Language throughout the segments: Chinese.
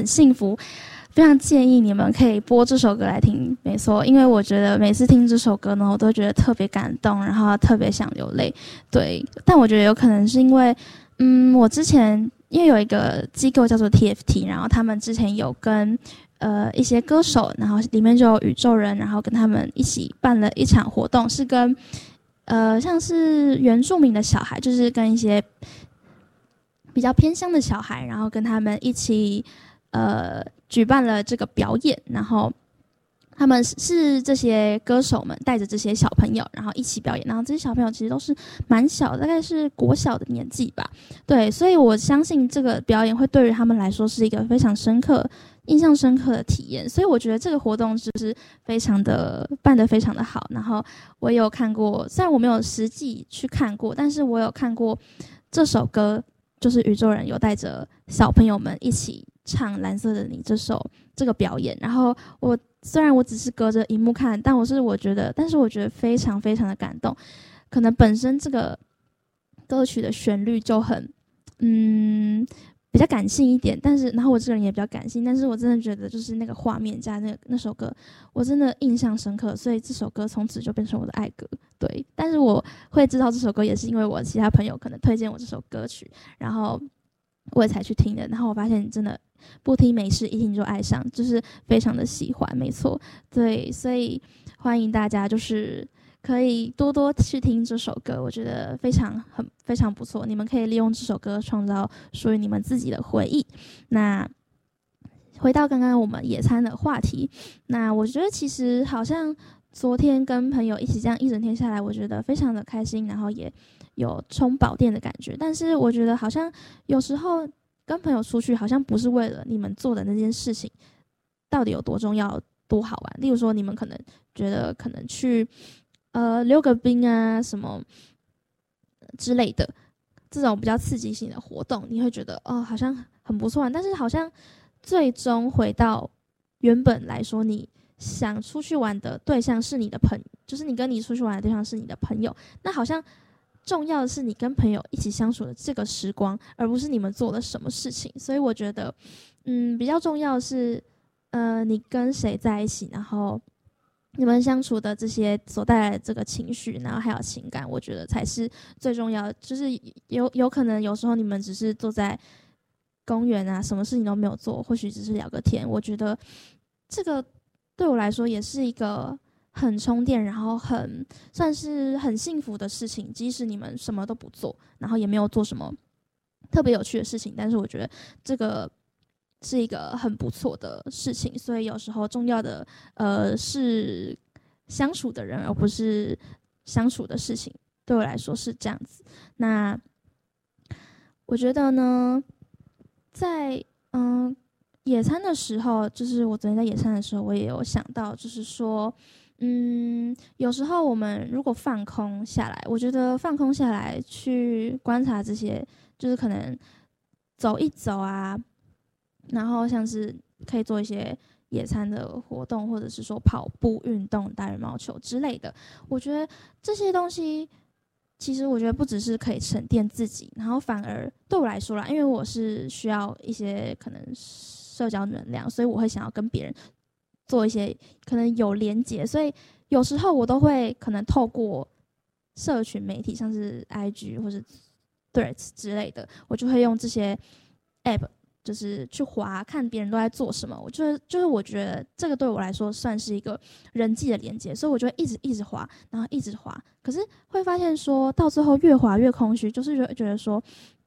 很幸福，非常建议你们可以播这首歌来听。没错，因为我觉得每次听这首歌呢，我都觉得特别感动，然后特别想流泪。对，但我觉得有可能是因为，我之前因为有一个机构叫做 TFT， 然后他们之前有跟一些歌手，然后里面就有宇宙人，然后跟他们一起办了一场活动，是跟像是原住民的小孩，就是跟一些比较偏乡的小孩，然后跟他们一起举办了这个表演，然后他们是这些歌手们带着这些小朋友，然后一起表演，然后这些小朋友其实都是蛮小，大概是国小的年纪吧。对，所以我相信这个表演会对于他们来说是一个非常印象深刻的体验，所以我觉得这个活动就是办得非常的好。然后我有看过，虽然我没有实际去看过，但是我有看过这首歌，就是宇宙人有带着小朋友们一起唱《蓝色的你》这个表演。然后虽然我只是隔着荧幕看，但我觉得非常非常的感动。可能本身这个歌曲的旋律就很比较感性一点，然后我这个人也比较感性，但是我真的觉得就是那个画面加那首歌，我真的印象深刻，所以这首歌从此就变成我的爱歌。对，但是我会知道这首歌也是因为我其他朋友可能推荐我这首歌曲，然后我也才去听的。然后我发现真的不听没事，一听就爱上，就是非常的喜欢，没错。对，所以欢迎大家就是可以多多去听这首歌，我觉得非常不错。你们可以利用这首歌创造属于你们自己的回忆。那回到刚刚我们野餐的话题，那我觉得其实好像昨天跟朋友一起这样一整天下来，我觉得非常的开心，然后也有充饱电的感觉。但是我觉得好像有时候跟朋友出去，好像不是为了你们做的那件事情到底有多重要、多好玩。例如说，你们可能觉得可能去溜个冰啊什么之类的，这种比较刺激性的活动，你会觉得好像很不错，但是好像最终回到原本来说，你想出去玩的对象是你的朋友，就是你跟你出去玩的对象是你的朋友，那好像重要的是你跟朋友一起相处的这个时光，而不是你们做了什么事情。所以我觉得比较重要的是你跟谁在一起，然后你们相处的这些所带来的这个情绪，然后还有情感，我觉得才是最重要的。就是有可能有时候你们只是坐在公园啊，什么事情都没有做，或许只是聊个天。我觉得这个对我来说也是一个很充电，然后算是很幸福的事情。即使你们什么都不做，然后也没有做什么特别有趣的事情，但是我觉得这个是一个很不错的事情。所以有时候重要的是相处的人，而不是相处的事情。对我来说是这样子。那我觉得呢，在野餐的时候，就是我昨天在野餐的时候，我也有想到，就是说，有时候我们如果放空下来，我觉得放空下来去观察这些，就是可能走一走啊，然后像是可以做一些野餐的活动，或者是说跑步运动、打羽毛球之类的。我觉得这些东西，其实我觉得不只是可以沉淀自己，然后反而对我来说啦，因为我是需要一些可能社交能量，所以我会想要跟别人做一些可能有连结，所以有时候我都会可能透过社群媒体，像是 IG 或是 Threads 之类的，我就会用这些 App。就是去滑看别人都在做什么，我觉得这个对我来说算是一个人际的连接，所以我就会一直滑，然后一直滑。可是会发现说到最后越滑越空虚，就是觉得说，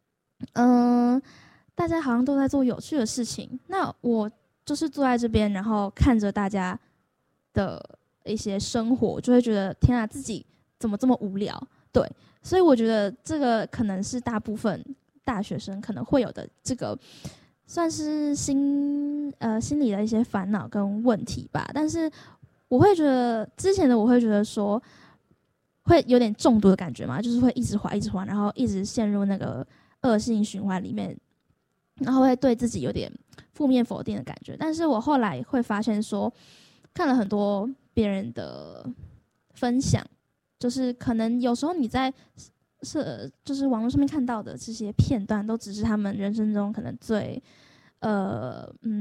大家好像都在做有趣的事情，那我就是坐在这边，然后看着大家的一些生活，我就会觉得天啊，自己怎么这么无聊？对，所以我觉得这个可能是大部分大学生可能会有的这个。算是心理的一些烦恼跟问题吧，但是我会觉得之前的我会觉得说会有点中毒的感觉嘛，就是会一直滑一直滑，然后一直陷入那个恶性循环里面，然后会对自己有点负面否定的感觉。但是我后来会发现说，看了很多别人的分享，就是可能有时候你在就是网络上面看到的这些片段，都只是他们人生中可能最